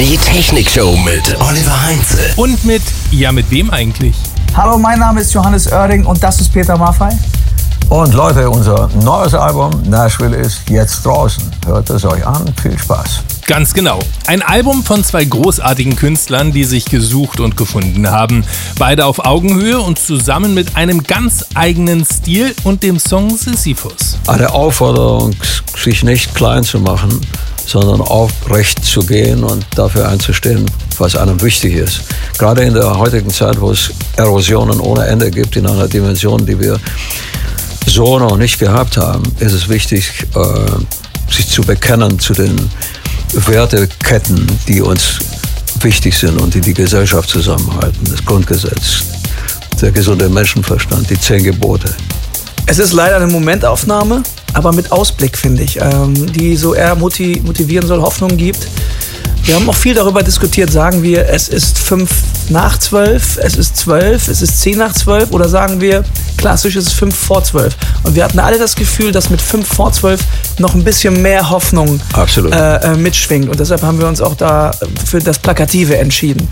Die Technikshow mit Oliver Heinze. Und mit wem eigentlich? Hallo, mein Name ist Johannes Oerding und das ist Peter Maffay. Und Leute, unser neues Album Nashville ist jetzt draußen. Hört es euch an, viel Spaß. Ganz genau. Ein Album von zwei großartigen Künstlern, die sich gesucht und gefunden haben. Beide auf Augenhöhe und zusammen mit einem ganz eigenen Stil und dem Song Sisyphus. Eine Aufforderung, sich nicht klein zu machen, sondern aufrecht zu gehen und dafür einzustehen, was einem wichtig ist. Gerade in der heutigen Zeit, wo es Erosionen ohne Ende gibt, in einer Dimension, die wir so noch nicht gehabt haben, ist es wichtig, sich zu bekennen zu den Werteketten, die uns wichtig sind und die die Gesellschaft zusammenhalten. Das Grundgesetz, der gesunde Menschenverstand, die 10 Gebote. Es ist leider eine Momentaufnahme, aber mit Ausblick, finde ich, die so eher motivieren soll, Hoffnung gibt. Wir haben auch viel darüber diskutiert, sagen wir, es ist 5 nach 12, es ist 12, es ist 10 nach 12 oder sagen wir, klassisch ist es 5 vor 12. Und wir hatten alle das Gefühl, dass mit 5 vor 12 noch ein bisschen mehr Hoffnung mitschwingt. Und deshalb haben wir uns auch da für das Plakative entschieden,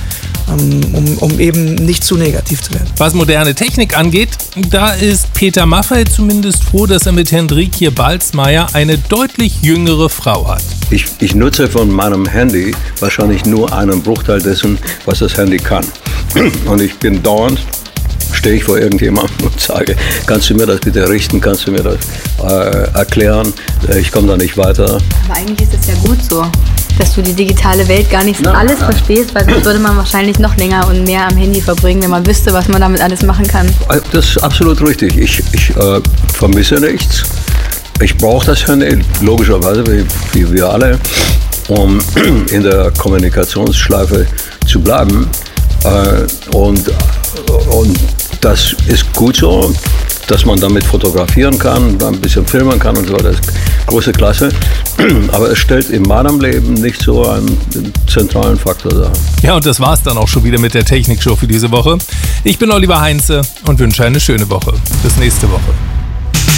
um eben nicht zu negativ zu werden. Was moderne Technik angeht, da ist Peter Maffay zumindest froh, dass er mit Hendrikje Balsmeier eine deutlich jüngere Frau hat. Ich nutze von meinem Handy wahrscheinlich nur einen Bruchteil dessen, was das Handy kann. Und ich bin dauernd, stehe ich vor irgendjemandem und sage, kannst du mir das bitte richten, kannst du mir das erklären, ich komme da nicht weiter. Aber eigentlich ist es ja gut so, dass du die digitale Welt gar nicht alles verstehst, weil sonst würde man wahrscheinlich noch länger und mehr am Handy verbringen, wenn man wüsste, was man damit alles machen kann. Das ist absolut richtig. Ich vermisse nichts. Ich brauche das Handy, logischerweise, wie wir alle, um in der Kommunikationsschleife zu bleiben. Und das ist gut so, dass man damit fotografieren kann, ein bisschen filmen kann und so, das ist große Klasse. Aber es stellt in meinem Leben nicht so einen zentralen Faktor dar. Ja, und das war's dann auch schon wieder mit der Technikshow für diese Woche. Ich bin Oliver Heinze und wünsche eine schöne Woche. Bis nächste Woche.